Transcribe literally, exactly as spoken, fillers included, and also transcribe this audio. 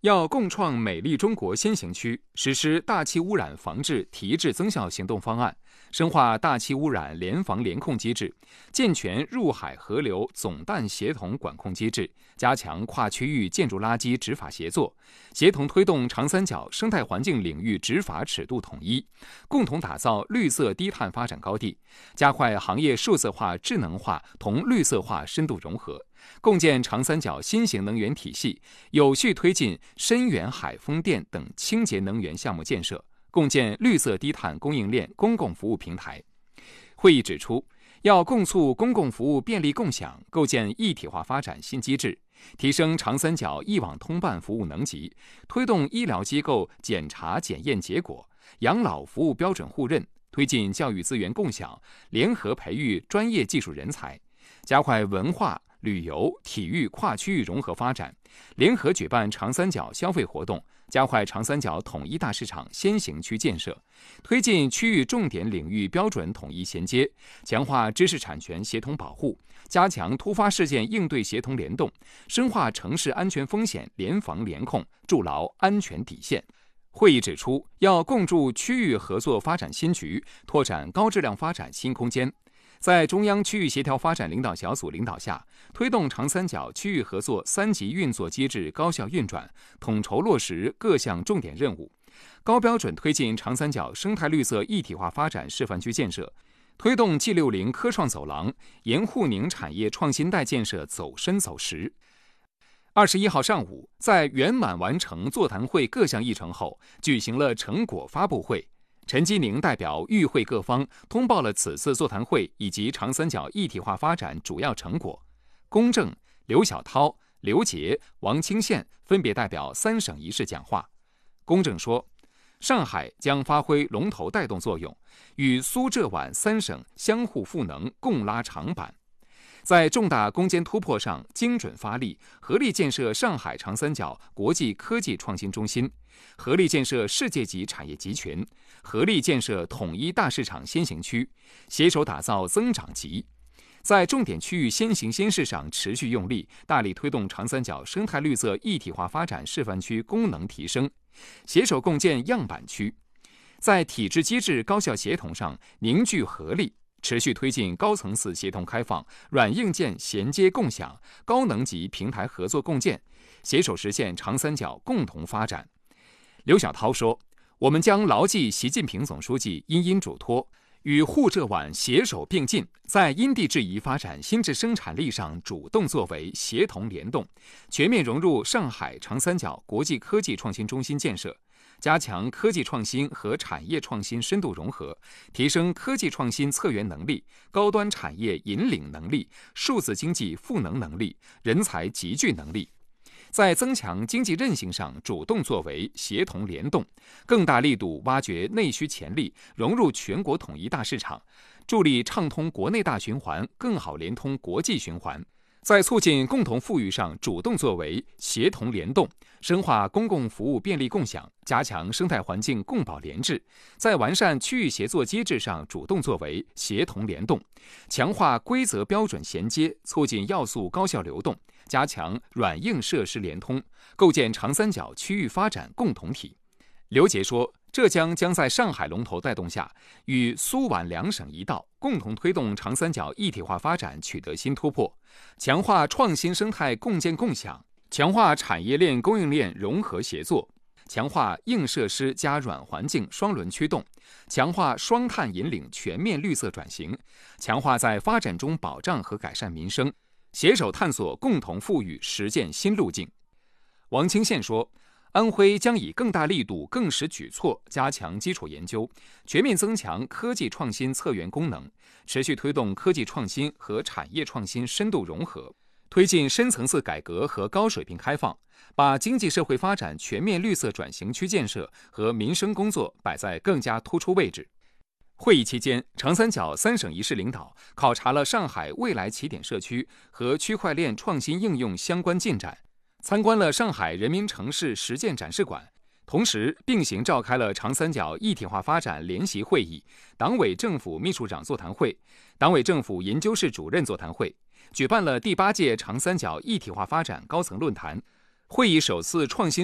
要共创美丽中国先行区，实施大气污染防治提质增效行动方案，深化大气污染联防联控机制，健全入海河流总淡协同管控机制，加强跨区域建筑垃圾执法协作，协同推动长三角生态环境领域执法尺度统一，共同打造绿色低碳发展高地，加快行业数字化、智能化同绿色化深度融合，共建长三角新型能源体系，有序推进深远海风电等清洁能源项目建设，共建绿色低碳供应链公共服务平台。会议指出，要共促公共服务便利共享，构建一体化发展新机制，提升长三角一网通办服务能级，推动医疗机构检查检验结果、养老服务标准互认，推进教育资源共享，联合培育专业技术人才，加快文化、旅游、体育跨区域融合发展，联合举办长三角消费活动，加快长三角统一大市场先行区建设，推进区域重点领域标准统一衔接，强化知识产权协同保护，加强突发事件应对协同联动，深化城市安全风险联防联控，筑牢安全底线。会议指出，要共筑区域合作发展新局，拓展高质量发展新空间。在中央区域协调发展领导小组领导下，推动长三角区域合作三级运作机制高效运转，统筹落实各项重点任务，高标准推进长三角生态绿色一体化发展示范区建设，推动 G 六十 科创走廊、盐沪宁产业创新带建设走深走实。二十一号上午，在圆满完成座谈会各项议程后，举行了成果发布会。陈基宁代表与会各方通报了此次座谈会以及长三角一体化发展主要成果。龚正、刘晓涛、刘杰、王清宪分别代表三省一市讲话。龚正说，上海将发挥龙头带动作用，与苏浙皖三省相互赋能，共拉长板。在重大攻坚突破上精准发力，合力建设上海长三角国际科技创新中心，合力建设世界级产业集群，合力建设统一大市场先行区，携手打造增长极。在重点区域先行先试上持续用力，大力推动长三角生态绿色一体化发展示范区功能提升，携手共建样板区。在体制机制高效协同上凝聚合力，持续推进高层次协同开放、软硬件衔接共享、高能级平台合作共建，携手实现长三角共同发展。刘晓涛说，我们将牢记习近平总书记殷殷嘱托，与沪浙皖携手并进，在因地制宜发展新质生产力上主动作为，协同联动，全面融入上海长三角国际科技创新中心建设，加强科技创新和产业创新深度融合，提升科技创新策源能力、高端产业引领能力、数字经济赋能能力、人才集聚能力。在增强经济韧性上主动作为，协同联动，更大力度挖掘内需潜力，融入全国统一大市场，助力畅通国内大循环，更好联通国际循环。在促进共同富裕上主动作为，协同联动，深化公共服务便利共享，加强生态环境共保廉治；在完善区域协作机制上主动作为，协同联动，强化规则标准衔接，促进要素高效流动，加强软硬设施联通，构建长三角区域发展共同体。刘杰说，浙江将在上海龙头带动下，与苏皖两省一道，共同推动长三角一体化发展取得新突破，强化创新生态共建共享，强化产业链供应链融合协作，强化硬设施加软环境双轮驱动，强化双碳引领全面绿色转型，强化在发展中保障和改善民生，携手探索共同富裕实践新路径。王清宪说，安徽将以更大力度、更实举措加强基础研究，全面增强科技创新策源功能，持续推动科技创新和产业创新深度融合，推进深层次改革和高水平开放，把经济社会发展全面绿色转型区建设和民生工作摆在更加突出位置。会议期间，长三角三省一市领导考察了上海未来起点社区和区块链创新应用相关进展，参观了上海人民城市实践展示馆，同时并行召开了长三角一体化发展联席会议、党委政府秘书长座谈会、党委政府研究室主任座谈会，举办了第八届长三角一体化发展高层论坛。会议首次创新